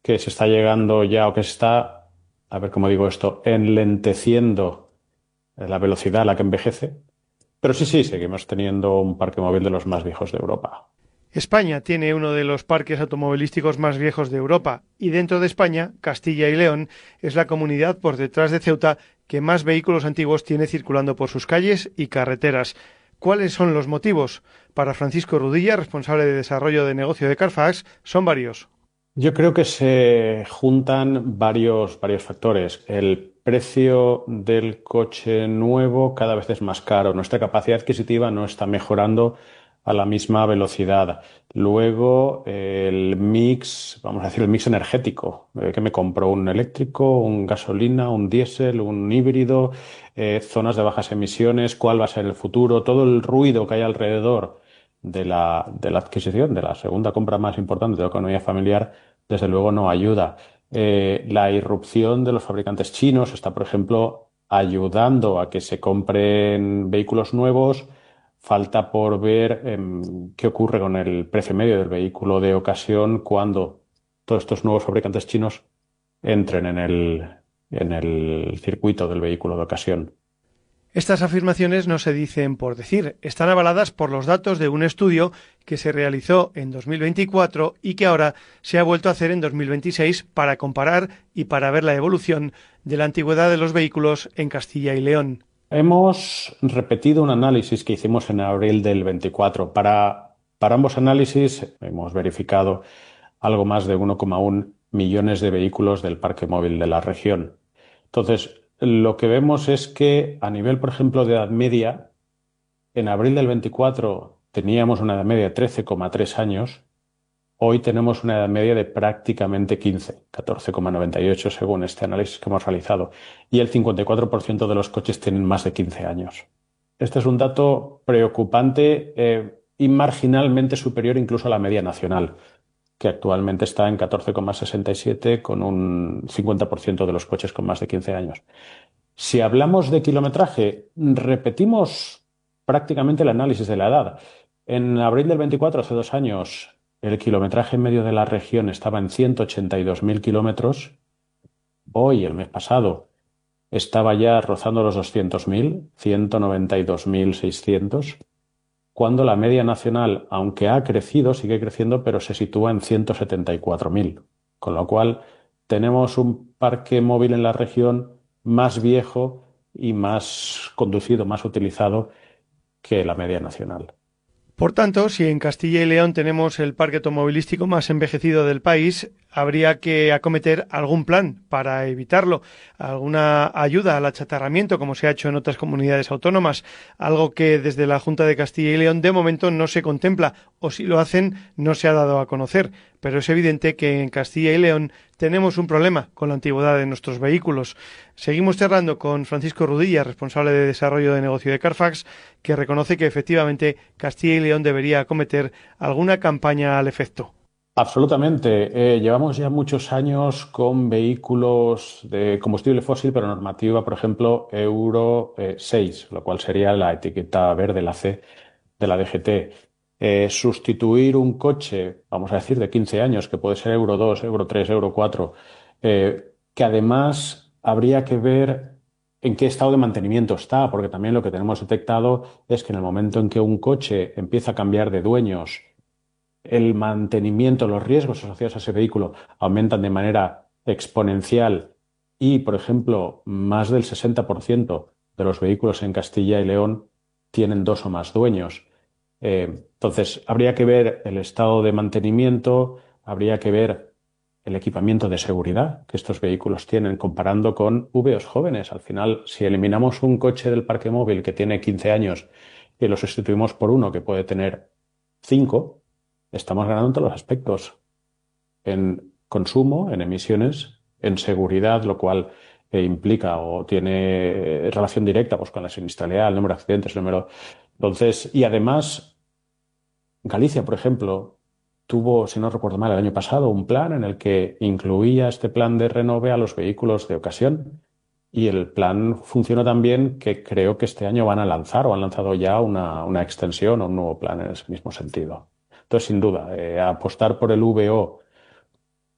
que se está llegando ya o que se está, a ver cómo digo esto, enlenteciendo la velocidad a la que envejece. Pero sí, sí, seguimos teniendo un parque móvil de los más viejos de Europa. España tiene uno de los parques automovilísticos más viejos de Europa y dentro de España, Castilla y León es la comunidad por detrás de Ceuta que más vehículos antiguos tiene circulando por sus calles y carreteras. ¿Cuáles son los motivos? Para Francisco Rudilla, responsable de desarrollo de negocio de Carfax, son varios. Yo creo que se juntan varios factores. El precio del coche nuevo cada vez es más caro. Nuestra capacidad adquisitiva no está mejorando a la misma velocidad. Luego, el mix, vamos a decir, el mix energético. ¿Qué me compro? ¿Un eléctrico, un gasolina, un diésel, un híbrido? Zonas de bajas emisiones, ¿cuál va a ser el futuro? Todo el ruido que hay alrededor de la adquisición, de la segunda compra más importante de la economía familiar, desde luego no ayuda. La irrupción de los fabricantes chinos está, por ejemplo, ayudando a que se compren vehículos nuevos. Falta por ver qué ocurre con el precio medio del vehículo de ocasión cuando todos estos nuevos fabricantes chinos entren en el circuito del vehículo de ocasión. Estas afirmaciones no se dicen por decir, están avaladas por los datos de un estudio que se realizó en 2024 y que ahora se ha vuelto a hacer en 2026 para comparar y para ver la evolución de la antigüedad de los vehículos en Castilla y León. Hemos repetido un análisis que hicimos en abril del 24. Para ambos análisis hemos verificado algo más de 1,1 millones de vehículos del parque móvil de la región. Entonces, lo que vemos es que a nivel, por ejemplo, de edad media, en abril del 24 teníamos una edad media de 13,3 años. Hoy tenemos una edad media de prácticamente 15, 14,98 según este análisis que hemos realizado, y el 54% de los coches tienen más de 15 años. Este es un dato preocupante y marginalmente superior incluso a la media nacional, que actualmente está en 14,67 con un 50% de los coches con más de 15 años. Si hablamos de kilometraje, repetimos prácticamente el análisis de la edad. En abril del 24, hace 2 años, el kilometraje medio de la región estaba en 182.000 kilómetros. Hoy, el mes pasado, estaba ya rozando los 200.000, 192.600, cuando la media nacional, aunque ha crecido, sigue creciendo, pero se sitúa en 174.000. Con lo cual, tenemos un parque móvil en la región más viejo y más conducido, más utilizado que la media nacional. Por tanto, si en Castilla y León tenemos el parque automovilístico más envejecido del país, habría que acometer algún plan para evitarlo, alguna ayuda al achatarramiento, como se ha hecho en otras comunidades autónomas, algo que desde la Junta de Castilla y León de momento no se contempla, o si lo hacen no se ha dado a conocer. Pero es evidente que en Castilla y León tenemos un problema con la antigüedad de nuestros vehículos. Seguimos charlando con Francisco Rudilla, responsable de desarrollo de negocio de Carfax, que reconoce que efectivamente Castilla y León debería acometer alguna campaña al efecto. Absolutamente. Llevamos ya muchos años con vehículos de combustible fósil, pero normativa, por ejemplo, Euro 6, lo cual sería la etiqueta verde, la C de la DGT. Sustituir un coche, vamos a decir, de 15 años, que puede ser Euro 2, Euro 3, Euro 4, que además habría que ver en qué estado de mantenimiento está, porque también lo que tenemos detectado es que en el momento en que un coche empieza a cambiar de dueños, el mantenimiento, los riesgos asociados a ese vehículo aumentan de manera exponencial y, por ejemplo, más del 60% de los vehículos en Castilla y León tienen dos o más dueños. Entonces, habría que ver el estado de mantenimiento, habría que ver el equipamiento de seguridad que estos vehículos tienen comparando con VOs jóvenes. Al final, si eliminamos un coche del parque móvil que tiene 15 años y lo sustituimos por uno que puede tener 5, estamos ganando en todos los aspectos, en consumo, en emisiones, en seguridad, lo cual implica o tiene relación directa pues, con la siniestralidad, el número de accidentes, el número. Entonces, y además, Galicia, por ejemplo, tuvo, si no recuerdo mal, el año pasado un plan en el que incluía este plan de renove a los vehículos de ocasión. Y el plan funcionó tan bien que creo que este año van a lanzar o han lanzado ya una extensión o un nuevo plan en ese mismo sentido. Entonces, sin duda, apostar por el VO